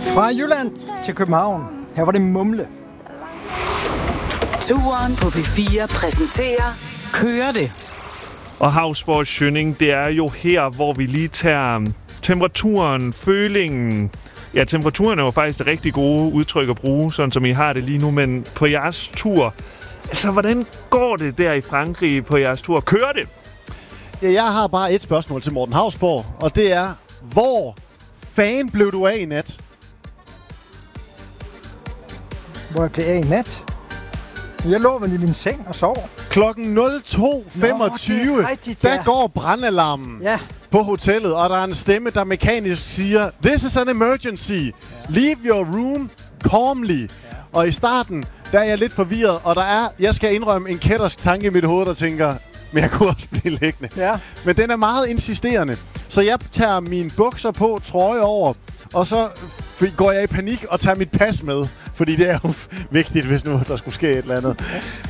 Fra Jylland til København. Her var det Mumle. Turen på P4 præsenterer Kører det. Og Havsborg Schønning, det er jo her, hvor vi lige tager temperaturen, følingen. Ja, temperaturen er jo faktisk det rigtig gode udtryk at bruge, sådan som I har det lige nu, men på jeres tur. Altså, hvordan går det der i Frankrig på jeres tur? Kører det? Ja, jeg har bare et spørgsmål til Morten Havsborg, og det er, hvor fanden blev du af i nat? Hvor jeg blev af i nat? Jeg lå vel i min seng og sov. Klokken 02.25, der går brandalarmen på hotellet, og der er en stemme, der mekanisk siger, "This is an emergency. Leave your room calmly." Og i starten, der er jeg lidt forvirret, og der er, jeg skal indrømme, en kættersk tanke i mit hoved, der tænker, men jeg kunne også blive liggende. Ja. Men den er meget insisterende. Så jeg tager mine bukser på, trøje over, og så går jeg i panik og tager mit pas med. Fordi det er jo vigtigt, hvis nu der skulle ske et eller andet.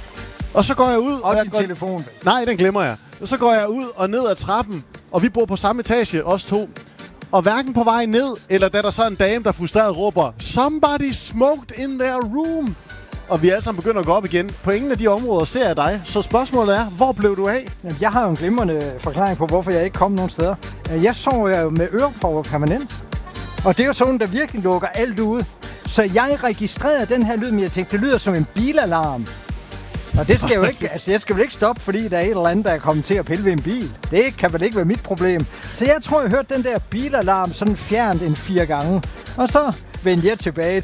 Og så går jeg ud... Og din telefon. Nej, den glemmer jeg. Og så går jeg ud og ned ad trappen, og vi bor på samme etage, os to. Og hverken på vej ned, eller da der så er en dame, der frustreret råber, "Somebody smoked in their room!" Og vi alle sammen begynder at gå op igen. På ingen af de områder ser jeg dig. Så spørgsmålet er, hvor blev du af? Jeg har jo en glimrende forklaring på, hvorfor jeg ikke kom nogen steder. Jeg sov jo med ørepropper permanent. Og det er jo sådan, der virkelig lukker alt ud. Så jeg registrerede den her lyd, men jeg tænkte, det lyder som en bilalarm. Og det skal jo ikke, altså jeg skal vel ikke stoppe, fordi der er et eller andet, der er kommet til at pille ved en bil. Det kan vel ikke være mit problem. Så jeg tror, jeg hørte den der bilalarm sådan fjernt en 4 gange. Og så vendte jeg tilbage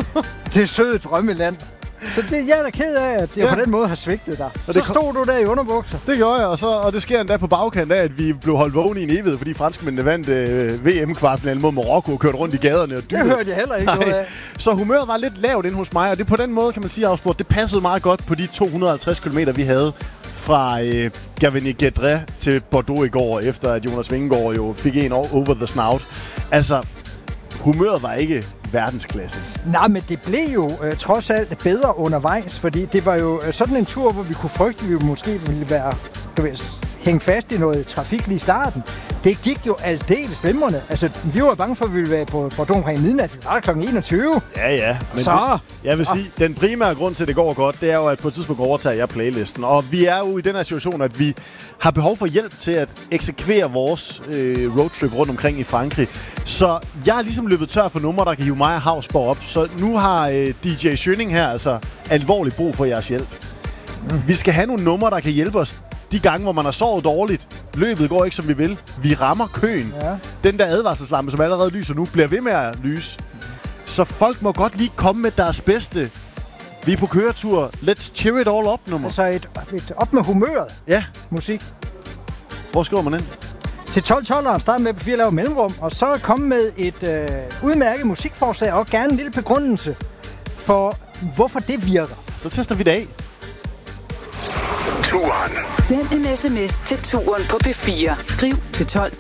til søde drømmeland. Så det jeg er da ked af, at jeg på den måde har svigtet dig. Så stod du der i underbukser. Det gjorde jeg, og det sker endda på bagkant af, at vi blev holdt vågne i en evighed, fordi franskmændene vandt VM-kvartfinalen mod Marokko og kørte rundt i gaderne. Og det hørte jeg heller ikke noget af. Så humøret var lidt lavt inde hos mig, og det på den måde, kan man sige, Havsborg, det passede meget godt på de 250 km, vi havde fra Gavinier-Guédré til Bordeaux i går, efter at Jonas Vingegaard jo fik en over the snout. Altså, humøret var ikke verdensklasse. Nej, men det blev jo trods alt bedre undervejs, fordi det var jo sådan en tur, hvor vi kunne frygte, at vi måske ville være, hænge fast i noget trafik lige i starten. Det gik jo aldeles glimrende. Altså, vi var bange for, at vi ville være på Bordeaux omkring midnat. Det var kl. 21. Ja. Men jeg vil sige, den primære grund til, at det går godt, det er jo, at på et tidspunkt overtager jeg playlisten. Og vi er jo i den her situation, at vi har behov for hjælp til at eksekvere vores roadtrip rundt omkring i Frankrig. Så jeg er ligesom løbet tør for numre, der kan hive mig og Havsborg op. Så nu har DJ Schønning her altså alvorligt brug for jeres hjælp. Vi skal have nogle numre, der kan hjælpe os de gange, hvor man har sovet dårligt. Løbet går ikke, som vi vil. Vi rammer køen. Ja. Den der advarselslampe, som allerede lyser nu, bliver ved med at lyse. Så folk må godt lige komme med deres bedste. Vi er på køretur. Let's cheer it all up nummer. Altså et op med humøret. Ja. Musik. Hvor skriver man ind? Til 12-12'eren starter med på 4 lave mellemrum, og så komme med et udmærket musikforslag, og gerne en lille begrundelse for, hvorfor det virker. Så tester vi det af. Turen. Send en sms til Turen på P4. Skriv til 12.